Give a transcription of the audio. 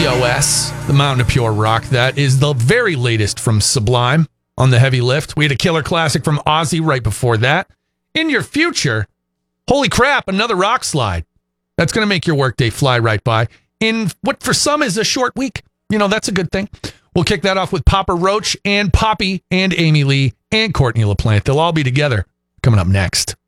EOS, the Mountain of Pure Rock. That is the very latest from Sublime on the heavy lift. We had a killer classic from Ozzy right before that. In your future, holy crap, another rock slide. That's going to make your workday fly right by in what for some is a short week. That's a good thing. We'll kick that off with Papa Roach and Poppy and Amy Lee and Courtney LaPlante. They'll all be together coming up next.